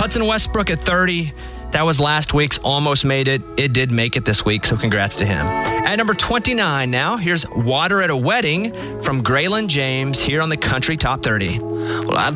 Hudson Westbrook at 30. That was last week's Almost Made It. It did make it this week, so congrats to him. At number 29 now, here's Water at a Wedding from Graylin James here on the Country Top 30. Well,